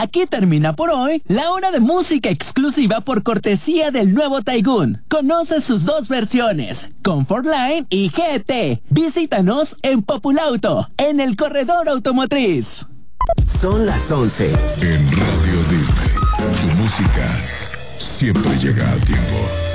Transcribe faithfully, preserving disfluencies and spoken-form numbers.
Aquí termina por hoy la hora de música exclusiva por cortesía del nuevo Taigun. Conoce sus dos versiones, Comfortline y G T. Visítanos en Populauto, en el corredor automotriz. Son las once. En Radio Disney, tu música siempre llega a tiempo.